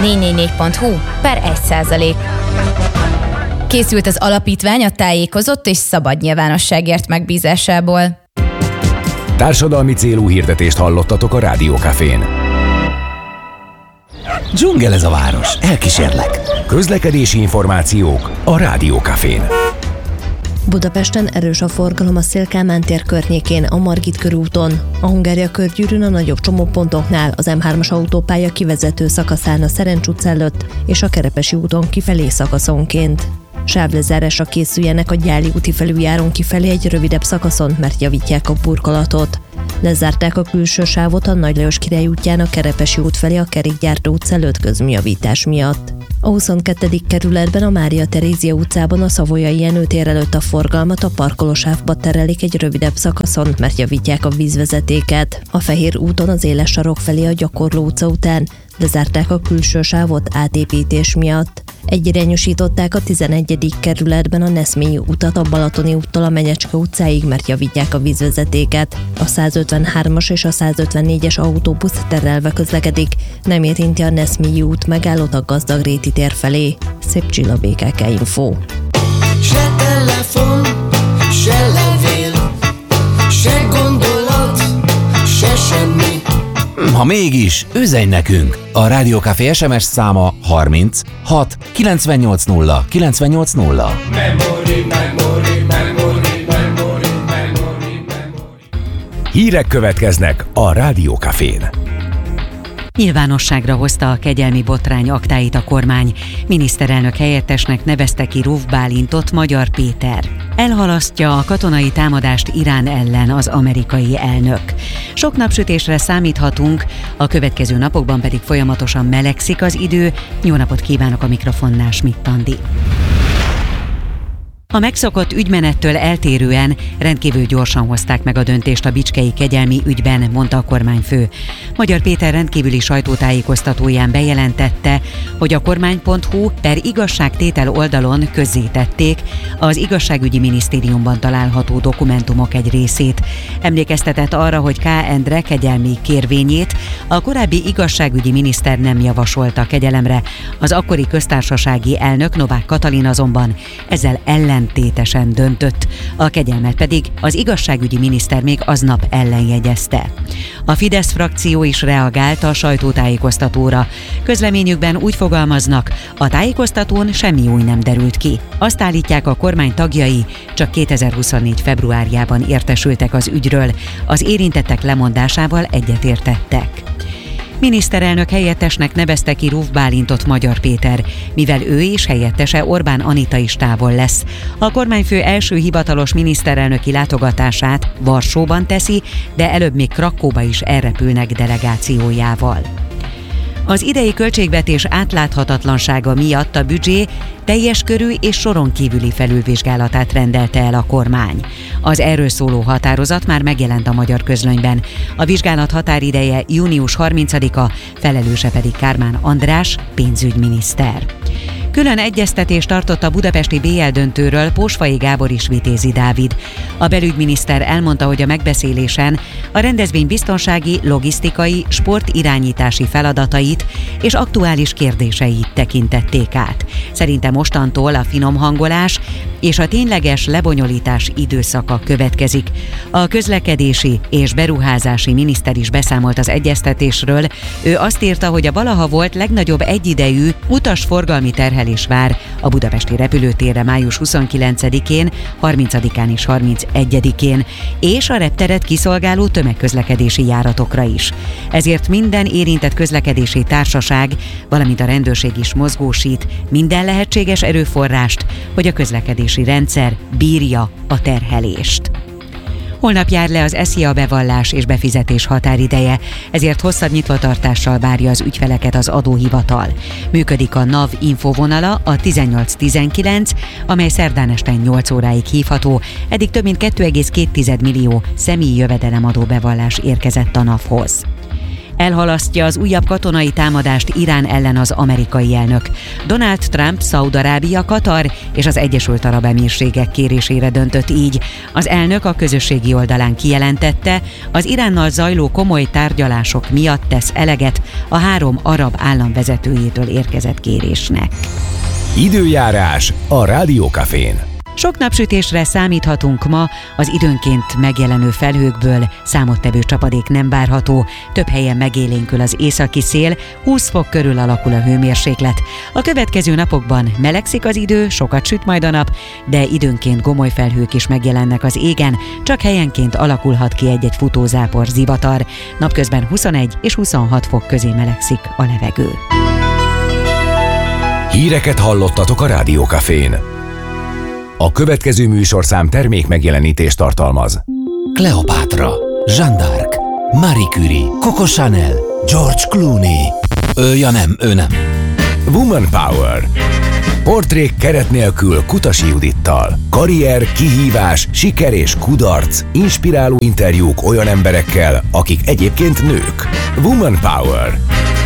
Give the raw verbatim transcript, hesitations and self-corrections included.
négy négy négy pont hu per egy százalék. Készült az alapítvány a tájékozott és szabad nyilvánosságért megbízásából. Társadalmi célú hirdetést hallottatok a Rádiókafén. Dzsungel ez a város, elkísérlek. Közlekedési információk a Rádiókafén. Budapesten erős a forgalom a Széll-Kálmán tér környékén, a Margit körúton. A Hungária körgyűrűn a nagyobb csomópontoknál, az M hármas autópálya kivezető szakaszán a Szerencs utca előtt és a Kerepesi úton kifelé szakaszonként. Sávlezárásra készüljenek a Gyáli úti felüljáron kifelé egy rövidebb szakaszon, mert javítják a burkolatot. Lezárták a külső sávot a Nagy Lajos Király útján a Kerepesi út felé a Kerékgyártó utca előtt közműjavítás miatt. A huszonkettedik kerületben a Mária Terézia utcában a Savoyai Jenő tér előtt a forgalmat a parkolósávba terelik egy rövidebb szakaszon, mert javítják a vízvezetéket. A Fehér úton az Éles sarok felé a Gyakorló utca után lezárták a külső sávot átépítés miatt. Egyirányosították a tizenegyedik kerületben a Neszmélyi utat a Balatoni úttól a Menyecske utcáig, mert javítják a vízvezetéket. A százötvenhármas és a százötvennégyes autóbusz terelve közlekedik, nem érinti a Neszmélyi út megállót a Gazdagréti tér felé. Szép Csilla, bé ká ká Info. Se telefon, se levél, se gondolat, se semmi. Ha mégis, üzenj nekünk! A Rádiókafé es em es száma harminc hat kilencvennyolc nulla kilencvennyolc nulla. Memory, memory, memory, memory, memory, memory. Hírek következnek a Rádiókafén. Nyilvánosságra hozta a kegyelmi botrány aktáit a kormány. Miniszterelnök helyettesnek nevezte ki Ruf Bálintot Magyar Péter. Elhalasztja a katonai támadást Irán ellen az amerikai elnök. Sok napsütésre számíthatunk, a következő napokban pedig folyamatosan melegszik az idő. Jó napot kívánok, a mikrofonnál Schmidt Andi. A megszokott ügymenettől eltérően rendkívül gyorsan hozták meg a döntést a bicskei kegyelmi ügyben, mondta a kormányfő. Magyar Péter rendkívüli sajtótájékoztatóján bejelentette, hogy a kormány pont hu per igazságtétel oldalon közzétették az igazságügyi minisztériumban található dokumentumok egy részét. Emlékeztetett arra, hogy K. Endre kegyelmi kérvényét a korábbi igazságügyi miniszter nem javasolta kegyelemre. Az akkori köztársasági elnök Novák Katalin azonban ezzel ellen tétesen döntött, a kegyelmet pedig az igazságügyi miniszter még aznap ellenjegyezte. A Fidesz frakció is reagált a sajtótájékoztatóra. Közleményükben úgy fogalmaznak, a tájékoztatón semmi új nem derült ki. Azt állítják, a kormány tagjai csak kétezer-huszonnégy februárjában értesültek az ügyről, az érintettek lemondásával egyetértettek. Miniszterelnök helyettesnek nevezte ki Ruf Bálintot Magyar Péter, mivel ő és helyettese Orbán Anita is távol lesz. A kormányfő első hivatalos miniszterelnöki látogatását Varsóban teszi, de előbb még Krakóba is elrepülnek delegációjával. Az idei költségvetés átláthatatlansága miatt a büdzsé teljes körű és soron kívüli felülvizsgálatát rendelte el a kormány. Az erről szóló határozat már megjelent a Magyar Közlönyben. A vizsgálat határideje június harmincadika, felelőse pedig Kármán András, pénzügyminiszter. Külön egyeztetést tartott a budapesti bé el döntőről Pósfai Gábor és Vitézi Dávid. A belügyminiszter elmondta, hogy a megbeszélésen a rendezvény biztonsági, logisztikai, sportirányítási feladatait és aktuális kérdéseit tekintették át. Szerinte mostantól a finomhangolás és a tényleges lebonyolítás időszaka következik. A közlekedési és beruházási miniszter is beszámolt az egyeztetésről. Ő azt írta, hogy a valaha volt legnagyobb egyidejű utasforgalmi terhelés vár a budapesti repülőtérre május huszonkilencedikén, harmincadikán és harmincegyedikén, és a repteret kiszolgáló tömegközlekedési járatokra is. Ezért minden érintett közlekedési társaság, valamint a rendőrség is mozgósít minden lehetséges erőforrást, hogy a közlekedési rendszer bírja a terhelést. Holnap jár le az SZIA bevallás és befizetés határideje, ezért hosszabb nyitvatartással várja az ügyfeleket az adóhivatal. Működik a NAV infovonala, a tizennyolc tizenkilenc, amely szerdán este nyolc óráig hívható, eddig több mint két egész két millió személyi jövedelemadó bevallás érkezett a NAV-hoz. Elhalasztja az újabb katonai támadást Irán ellen az amerikai elnök. Donald Trump, Szaúd-Arábia, Katar és az Egyesült Arab Emírségek kérésére döntött így. Az elnök a közösségi oldalán kijelentette, az Iránnal zajló komoly tárgyalások miatt tesz eleget a három arab állam vezetőjétől érkezett kérésnek. Időjárás a Rádiókafén. Sok napsütésre számíthatunk ma, az időnként megjelenő felhőkből számottevő csapadék nem várható, több helyen megélénkül az északi szél, húsz fok körül alakul a hőmérséklet. A következő napokban melegszik az idő, sokat süt majd a nap, de időnként gomoly felhők is megjelennek az égen, csak helyenként alakulhat ki egy-egy futózápor, zivatar. Napközben huszonegy és huszonhat fok közé melegszik a levegő. Híreket hallottatok a Rádiókafén. A következő műsorszám termék megjelenítést tartalmaz. Kleopátra, Jeanne d'Arc, Marie Curie, Coco Chanel, George Clooney. Ő, ja nem, ő nem. Woman Power. Portrék keret nélkül Kutasi Judittal. Karrier, kihívás, siker és kudarc. Inspiráló interjúk olyan emberekkel, akik egyébként nők. Woman Power.